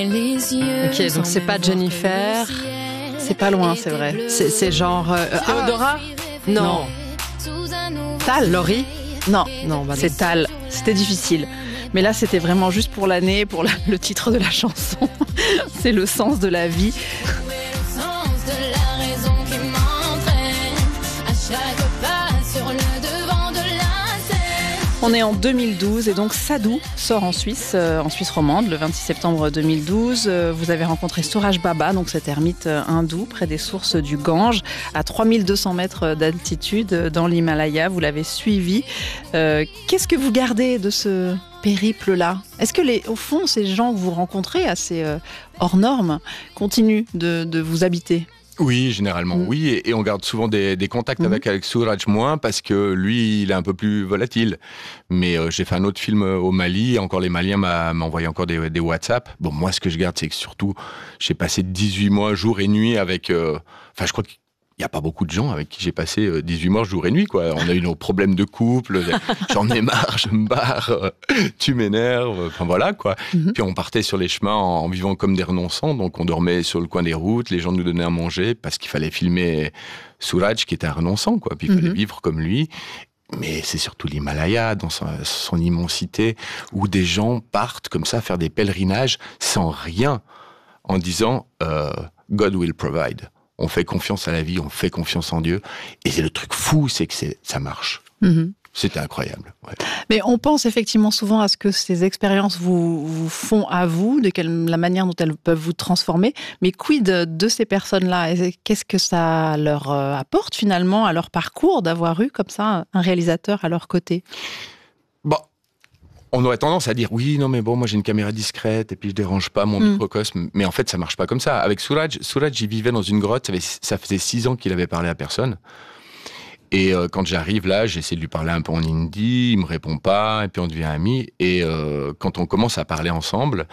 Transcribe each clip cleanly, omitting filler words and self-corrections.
Ok, donc c'est pas Jennifer. C'est pas loin, c'est vrai. C'est genre... Théodora ? Non. Tal ? Laurie ? Non, Non, bah non. c'est Tal. C'était difficile. Mais là, c'était vraiment juste pour l'année, pour le titre de la chanson. C'est le sens de la vie. On est en 2012 et donc Sadou sort en Suisse romande, le 26 septembre 2012. Vous avez rencontré Suraj Baba, donc cet ermite hindou près des sources du Gange, à 3200 mètres d'altitude dans l'Himalaya. Vous l'avez suivi. Qu'est-ce que vous gardez de ce périple-là ? Est-ce que, au fond, ces gens que vous rencontrez, assez hors normes, continuent de vous habiter ? Oui, généralement, oui. Et on garde souvent des contacts avec Suraj, moins, parce que lui, il est un peu plus volatile. Mais j'ai fait un autre film au Mali. Encore les Maliens m'ont envoyé encore des WhatsApp. Bon, moi, ce que je garde, c'est que surtout, j'ai passé 18 mois, jour et nuit, avec... Enfin, je crois qu'il n'y a pas beaucoup de gens avec qui j'ai passé 18 mois, jour et nuit, quoi. On a eu nos problèmes de couple. J'en ai marre, je me barre, tu m'énerves. Enfin, voilà, quoi. Puis on partait sur les chemins en vivant comme des renonçants. Donc, on dormait sur le coin des routes. Les gens nous donnaient à manger parce qu'il fallait filmer Suraj, qui était un renonçant, quoi. Puis il fallait vivre comme lui. Mais c'est surtout l'Himalaya, dans son immensité, où des gens partent comme ça faire des pèlerinages sans rien, en disant God will provide. On fait confiance à la vie, on fait confiance en Dieu. Et c'est le truc fou, c'est que ça marche. C'était incroyable. Ouais. Mais on pense effectivement souvent à ce que ces expériences vous font à vous, la manière dont elles peuvent vous transformer. Mais quid de ces personnes-là ? Qu'est-ce que ça leur apporte finalement à leur parcours d'avoir eu comme ça un réalisateur à leur côté ? Bon, on aurait tendance à dire oui, non mais bon, moi j'ai une caméra discrète et puis je dérange pas mon microcosme. Mais en fait, ça marche pas comme ça. Avec Suraj, il vivait dans une grotte. Ça faisait 6 ans qu'il avait parlé à personne. Et quand j'arrive là, j'essaie de lui parler un peu en hindi, il me répond pas, et puis on devient amis. Et quand on commence à parler ensemble...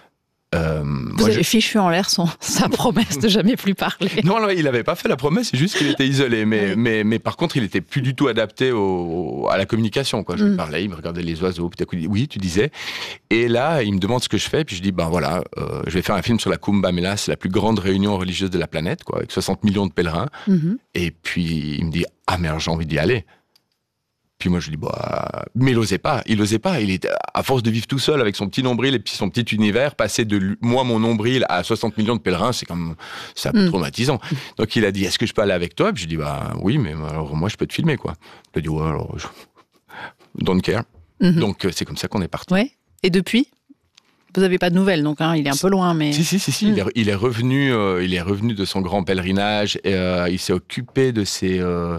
Vous avez fichu en l'air sa promesse de jamais plus parler. Non, il n'avait pas fait la promesse, c'est juste qu'il était isolé. Mais par contre, il était plus du tout adapté à la communication, quoi. Je lui parlais, il me regardait les oiseaux, puis d'un coup, il dit oui, tu disais. Et là, il me demande ce que je fais, puis je dis ben voilà, je vais faire un film sur la Kumbh Mela, c'est la plus grande réunion religieuse de la planète, quoi, avec 60 millions de pèlerins. Et puis il me dit ah merde, j'ai envie d'y aller. Puis moi, je lui dis, bah, mais il osait pas. Il était, à force de vivre tout seul avec son petit nombril et puis son petit univers, passer de moi, mon nombril, à 60 millions de pèlerins, c'est un peu traumatisant. Donc il a dit, est-ce que je peux aller avec toi? Puis je dis, bah, oui, mais alors, moi, je peux te filmer, quoi. Il a dit, ouais, alors, don't care. Donc c'est comme ça qu'on est parti. Ouais. Et depuis? Vous n'avez pas de nouvelles, donc il est un peu loin, mais... Si. Il est revenu de son grand pèlerinage, et il s'est occupé de ses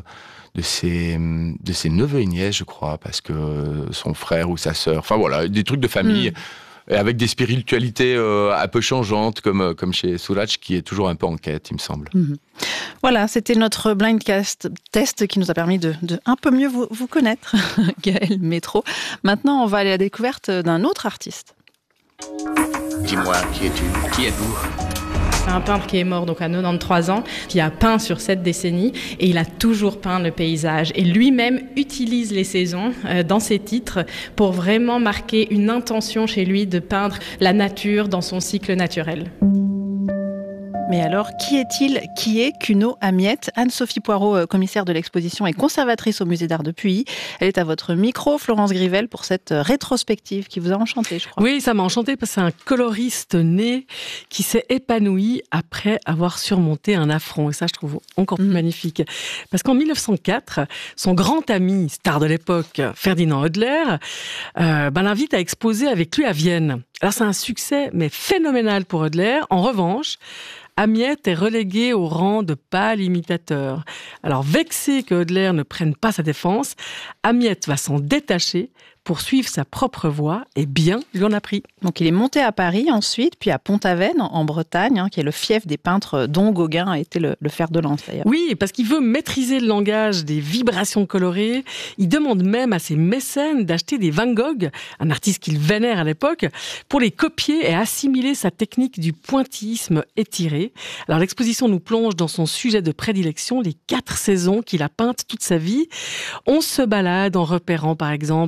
neveux et nièces, je crois, parce que son frère ou sa sœur, enfin voilà, des trucs de famille, et avec des spiritualités un peu changeantes, comme chez Suraj, qui est toujours un peu en quête, il me semble. Voilà, c'était notre blind test qui nous a permis de un peu mieux vous connaître, Gaël Métro. Maintenant, on va aller à la découverte d'un autre artiste. Dis-moi, qui es-tu? Qui êtes-vous? C'est un peintre qui est mort donc à 93 ans, qui a peint sur 7 décennies et il a toujours peint le paysage. Et lui-même utilise les saisons dans ses titres pour vraiment marquer une intention chez lui de peindre la nature dans son cycle naturel. Mais alors, qui est-il? Qui est Cuno Amiette? Anne-Sophie Poirot, commissaire de l'exposition et conservatrice au musée d'art de Puy. Elle est à votre micro, Florence Grivel, pour cette rétrospective qui vous a enchanté, je crois. Oui, ça m'a enchanté parce que c'est un coloriste né qui s'est épanoui après avoir surmonté un affront. Et ça, je trouve encore plus magnifique. Parce qu'en 1904, son grand ami, star de l'époque, Ferdinand Hodler, l'invite à exposer avec lui à Vienne. Alors, c'est un succès, mais phénoménal pour Hodler. En revanche, Amiette est relégué au rang de pâle imitateur. Alors, vexé que Hodler ne prenne pas sa défense, Amiette va s'en détacher pour suivre sa propre voie, et bien lui en a pris. Donc il est monté à Paris ensuite, puis à Pont-Aven, en Bretagne, qui est le fief des peintres dont Gauguin a été le fer de lance d'ailleurs. Oui, parce qu'il veut maîtriser le langage des vibrations colorées. Il demande même à ses mécènes d'acheter des Van Gogh, un artiste qu'il vénère à l'époque, pour les copier et assimiler sa technique du pointillisme étiré. Alors l'exposition nous plonge dans son sujet de prédilection, les 4 saisons qu'il a peintes toute sa vie. On se balade en repérant par exemple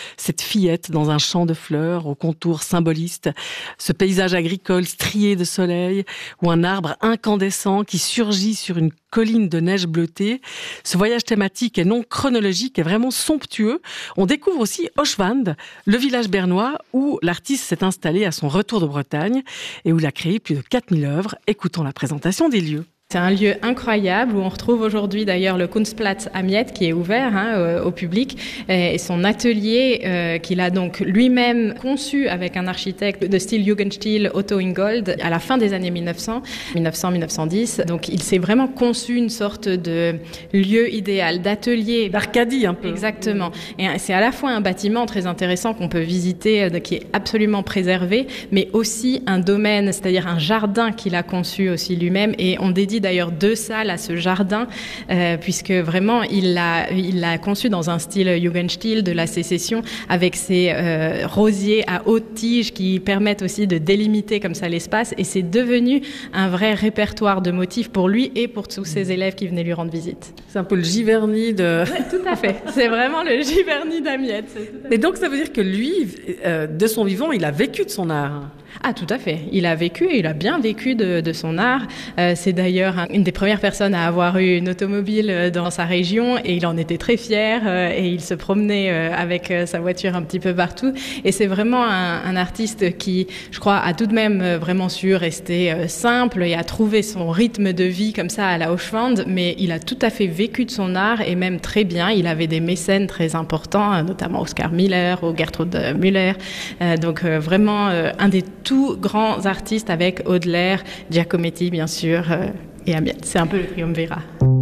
cette fillette dans un champ de fleurs aux contours symbolistes, ce paysage agricole strié de soleil ou un arbre incandescent qui surgit sur une colline de neige bleutée. Ce voyage thématique et non chronologique est vraiment somptueux. On découvre aussi Hochwand, le village bernois où l'artiste s'est installé à son retour de Bretagne et où il a créé plus de 4000 œuvres. Écoutons la présentation des lieux. C'est un lieu incroyable où on retrouve aujourd'hui d'ailleurs le Kunstplatz Amiette qui est ouvert au public et son atelier qu'il a donc lui-même conçu avec un architecte de style Jugendstil, Otto Ingold, à la fin des années 1900-1910. Donc il s'est vraiment conçu une sorte de lieu idéal, d'atelier. D'Arcadie un peu. Exactement. Et c'est à la fois un bâtiment très intéressant qu'on peut visiter, qui est absolument préservé, mais aussi un domaine, c'est-à-dire un jardin qu'il a conçu aussi lui-même. Et on dédie d'ailleurs 2 salles à ce jardin, puisque vraiment il l'a conçu dans un style Jugendstil de la Sécession, avec ses rosiers à haute tige qui permettent aussi de délimiter comme ça l'espace. Et c'est devenu un vrai répertoire de motifs pour lui et pour tous ses élèves qui venaient lui rendre visite. C'est un peu le Giverny de... Ouais, tout à fait. C'est vraiment le Giverny d'Amiette. Et donc ça veut dire que lui, de son vivant, il a vécu de son art. Ah, tout à fait. Il a vécu, et il a bien vécu de son art. C'est d'ailleurs une des premières personnes à avoir eu une automobile dans sa région et il en était très fier et il se promenait avec sa voiture un petit peu partout. Et c'est vraiment un artiste qui, je crois, a tout de même vraiment su rester simple et a trouvé son rythme de vie comme ça à la Hochwand, mais il a tout à fait vécu de son art et même très bien. Il avait des mécènes très importants, notamment Oscar Miller ou Gertrude Müller. Donc vraiment un des tout grands artistes avec Audelaire, Giacometti bien sûr et Amiette. C'est un peu le triumvirat.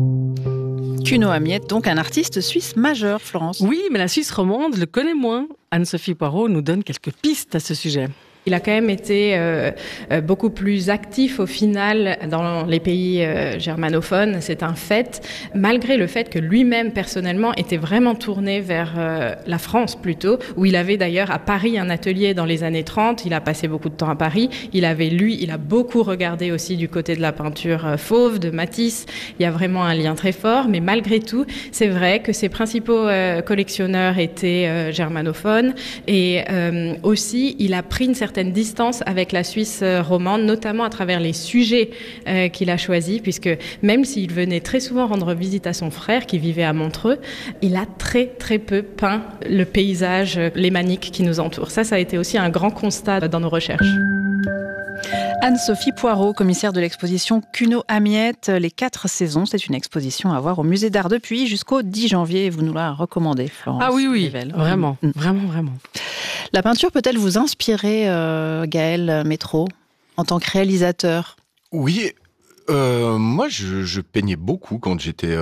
Kuno Amiette, donc un artiste suisse majeur, Florence. Oui, mais la Suisse romande le connaît moins. Anne-Sophie Poirot nous donne quelques pistes à ce sujet. Il a quand même été beaucoup plus actif au final dans les pays germanophones, c'est un fait, malgré le fait que lui-même personnellement était vraiment tourné vers la France plutôt, où il avait d'ailleurs à Paris un atelier dans les années 30, il a passé beaucoup de temps à Paris, il a beaucoup regardé aussi du côté de la peinture fauve, de Matisse, il y a vraiment un lien très fort, mais malgré tout, c'est vrai que ses principaux collectionneurs étaient germanophones et aussi il a pris une certaine distance avec la Suisse romande, notamment à travers les sujets qu'il a choisis, puisque même s'il venait très souvent rendre visite à son frère qui vivait à Montreux, il a très très peu peint le paysage lémanique qui nous entoure. Ça a été aussi un grand constat dans nos recherches. Anne-Sophie Poirot, commissaire de l'exposition Kuno Amiette, les 4 saisons. C'est une exposition à voir au musée d'art de Puy jusqu'au 10 janvier. Vous nous la recommandez, Florence. Ah oui, vraiment, vraiment. La peinture peut-elle vous inspirer, Gaël Métro, en tant que réalisateur ? Oui, moi je peignais beaucoup quand j'étais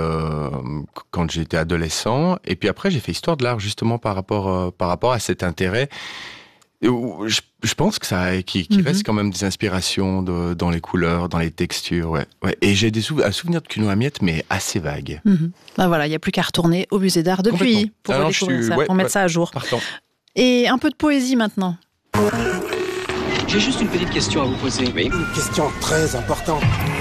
adolescent. Et puis après j'ai fait histoire de l'art justement par rapport à cet intérêt. Je pense que qu'il reste quand même des inspirations dans les couleurs, dans les textures. Ouais. Et j'ai un souvenir de Kuno Amiette, mais assez vague. Ben voilà, il n'y a plus qu'à retourner au musée d'art de Puy pour redécouvrir ça, pour mettre ça à jour. Partant. Et un peu de poésie maintenant. J'ai juste une petite question à vous poser. Oui. Une question très importante.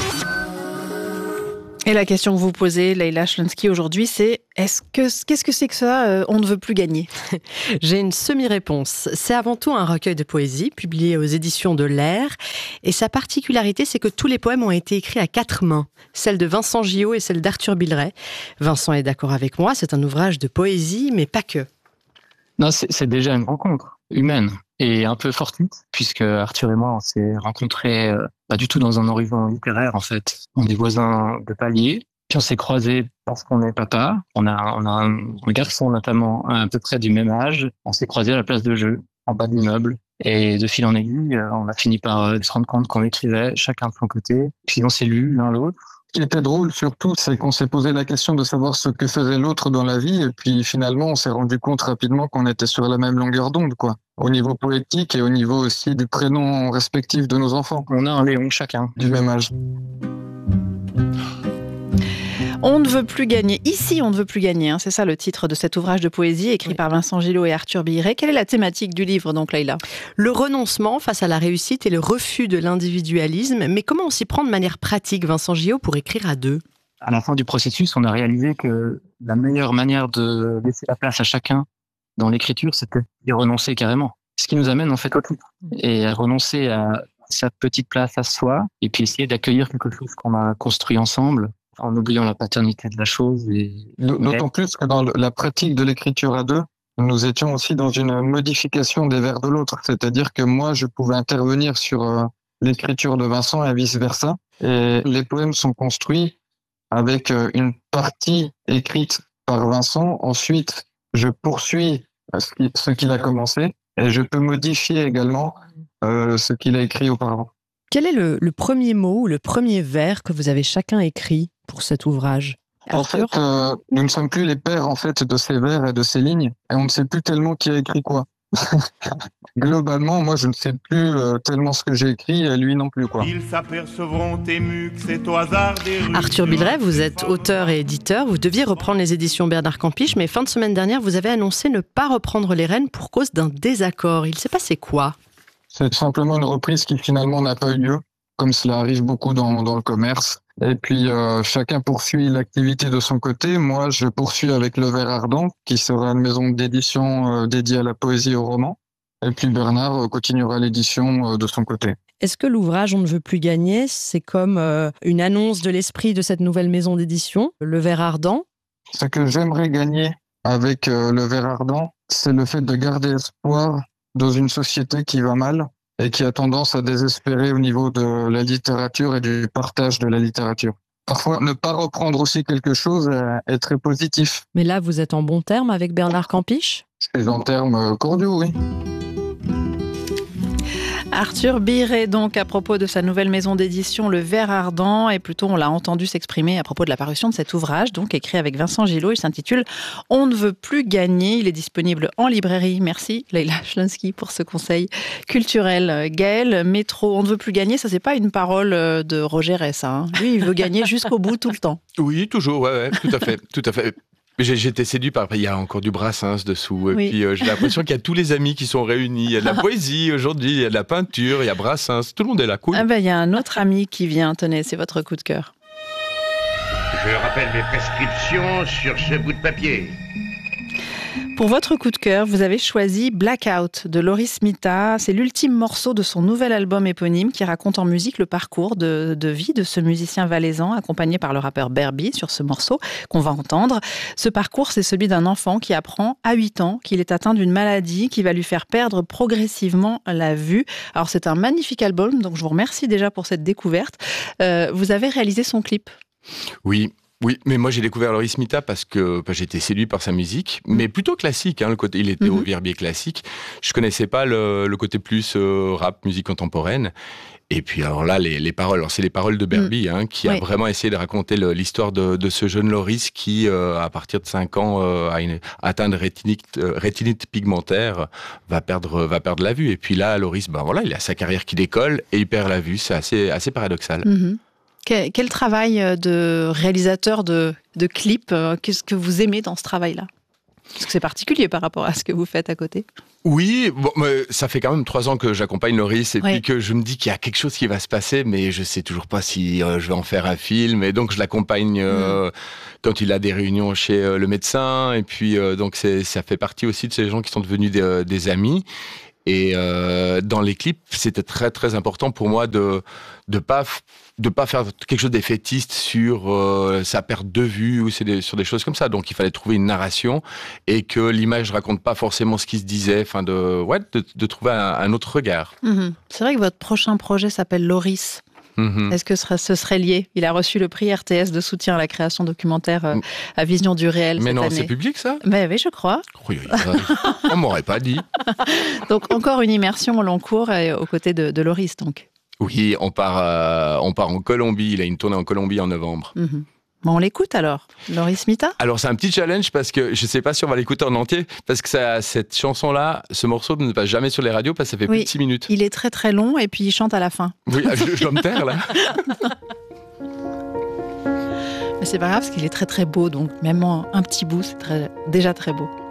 Et la question que vous posez, Leïla Chlonsky, aujourd'hui, c'est qu'est-ce que c'est que ça, on ne veut plus gagner ? J'ai une semi-réponse. C'est avant tout un recueil de poésie, publié aux éditions de l'Air. Et sa particularité, c'est que tous les poèmes ont été écrits à 4 mains. Celle de Vincent Gillot et celle d'Arthur Billeret. Vincent est d'accord avec moi, c'est un ouvrage de poésie, mais pas que. Non, c'est déjà une rencontre humaine et un peu fortuite, puisque Arthur et moi, on s'est rencontrés pas du tout dans un horizon littéraire, en fait. On est voisins de palier, puis on s'est croisés parce qu'on est papa. On a un garçon, notamment, à peu près du même âge. On s'est croisés à la place de jeu, en bas de l'immeuble. Et de fil en aiguille, on a fini par se rendre compte qu'on écrivait chacun de son côté. Puis on s'est lu l'un l'autre. Ce qui était drôle surtout, c'est qu'on s'est posé la question de savoir ce que faisait l'autre dans la vie, et puis finalement on s'est rendu compte rapidement qu'on était sur la même longueur d'onde, quoi. Au niveau poétique et au niveau aussi du prénom respectif de nos enfants. On a un Léon chacun. Du même âge. On ne veut plus gagner. Ici, on ne veut plus gagner. C'est ça le titre de cet ouvrage de poésie écrit par Vincent Gillot et Arthur Billeret. Quelle est la thématique du livre, donc, Leïla ? Le renoncement face à la réussite et le refus de l'individualisme. Mais comment on s'y prend de manière pratique, Vincent Gillot, pour écrire à 2 ? À la fin du processus, on a réalisé que la meilleure manière de laisser la place à chacun dans l'écriture, c'était d'y renoncer carrément. Ce qui nous amène en fait au titre. Et à renoncer à sa petite place à soi, et puis essayer d'accueillir quelque chose qu'on a construit ensemble, en oubliant la paternité de la chose. D'autant plus que dans la pratique de l'écriture à deux, nous étions aussi dans une modification des vers de l'autre. C'est-à-dire que moi, je pouvais intervenir sur l'écriture de Vincent et vice-versa. Et les poèmes sont construits avec une partie écrite par Vincent. Ensuite, je poursuis ce qu'il a commencé et je peux modifier également ce qu'il a écrit auparavant. Quel est le premier mot ou le premier vers que vous avez chacun écrit pour cet ouvrage ? En fait, nous ne sommes plus les pères en fait de ces vers et de ces lignes, et on ne sait plus tellement qui a écrit quoi. Globalement, moi, je ne sais plus tellement ce que j'ai écrit, et lui non plus, quoi. Ils s'apercevront émus que c'est au hasard des rues. Arthur Billeret, vous êtes auteur et éditeur. Vous deviez reprendre les éditions Bernard Campiche, mais fin de semaine dernière, vous avez annoncé ne pas reprendre les rênes pour cause d'un désaccord. Il s'est passé quoi ? C'est simplement une reprise qui finalement n'a pas eu lieu, comme cela arrive beaucoup dans le commerce. Et puis chacun poursuit l'activité de son côté. Moi, je poursuis avec Le Ver Ardent, qui sera une maison d'édition dédiée à la poésie et au roman. Et puis Bernard continuera l'édition de son côté. Est-ce que l'ouvrage On ne veut plus gagner, c'est comme une annonce de l'esprit de cette nouvelle maison d'édition, Le Ver Ardent ? Ce que j'aimerais gagner avec Le Ver Ardent, c'est le fait de garder espoir dans une société qui va mal et qui a tendance à désespérer au niveau de la littérature et du partage de la littérature. Parfois, ne pas reprendre aussi quelque chose est très positif. Mais là, vous êtes en bon terme avec Bernard Campiche ? C'est en termes cordiaux, oui. Arthur Billeret, donc, à propos de sa nouvelle maison d'édition, Le Ver Ardent, et plutôt on l'a entendu s'exprimer à propos de la parution de cet ouvrage, donc écrit avec Vincent Gillot. Il s'intitule « On ne veut plus gagner ». Il est disponible en librairie. Merci Leïla Chlonsky pour ce conseil culturel. Gaël, Métro, on ne veut plus gagner, ça c'est pas une parole de Roger Ressa. Hein. Lui, il veut gagner jusqu'au bout, tout le temps. Oui, toujours, ouais, tout à fait, tout à fait. J'étais séduit par... Il y a encore du Brassens dessous. Et puis j'ai l'impression qu'il y a tous les amis qui sont réunis. Il y a de la poésie aujourd'hui, il y a de la peinture, il y a Brassens. Tout le monde est là, cool. Ah ben, il y a un autre ami qui vient. Tenez, c'est votre coup de cœur. Je rappelle mes prescriptions sur ce bout de papier. Pour votre coup de cœur, vous avez choisi Blackout de Loris Mita. C'est l'ultime morceau de son nouvel album éponyme qui raconte en musique le parcours de vie de ce musicien valaisan accompagné par le rappeur Berby sur ce morceau qu'on va entendre. Ce parcours, c'est celui d'un enfant qui apprend à 8 ans qu'il est atteint d'une maladie qui va lui faire perdre progressivement la vue. Alors c'est un magnifique album, donc je vous remercie déjà pour cette découverte. Vous avez réalisé son clip ? Oui, mais moi j'ai découvert Loris Mita parce que j'étais séduit par sa musique, mais plutôt classique. Hein, le côté, il était au Verbier classique. Je connaissais pas le côté plus rap, musique contemporaine. Et puis alors là, les paroles, alors c'est les paroles de Berby qui a vraiment essayé de raconter l'histoire de ce jeune Loris qui, à partir de 5 ans, atteint de rétinite pigmentaire, va perdre la vue. Et puis là, Loris, il a sa carrière qui décolle et il perd la vue. C'est assez paradoxal. Quel travail de réalisateur de clips, qu'est-ce que vous aimez dans ce travail-là ? Parce que c'est particulier par rapport à ce que vous faites à côté. Oui, mais ça fait quand même 3 ans que j'accompagne Loris et puis que je me dis qu'il y a quelque chose qui va se passer, mais je sais toujours pas si je vais en faire un film. Et donc je l'accompagne quand il a des réunions chez le médecin. Et puis donc ça fait partie aussi de ces gens qui sont devenus des amis. Et dans les clips, c'était très très important pour moi de pas faire quelque chose d'effétiste sur sa perte de vue ou sur des choses comme ça. Donc il fallait trouver une narration et que l'image raconte pas forcément ce qui se disait. Enfin de trouver un autre regard. C'est vrai que votre prochain projet s'appelle Loris. Est-ce que ce serait lié ? Il a reçu le prix RTS de soutien à la création documentaire à Vision du réel cette année. Mais non, c'est public ça ? Mais oui, je crois. Oui, on m'aurait pas dit. Donc encore une immersion au long cours aux côtés de Loris donc. Oui, on part en Colombie. Il a une tournée en Colombie en novembre. Bon, on l'écoute alors, Loris Mita. Alors c'est un petit challenge parce que je sais pas si on va l'écouter en entier parce que cette chanson-là, ce morceau ne passe jamais sur les radios parce que ça fait plus de 6 minutes. Il est très très long et puis il chante à la fin. Oui, je dois me taire là. Mais c'est pas grave parce qu'il est très très beau, donc même un petit bout, c'est déjà très beau.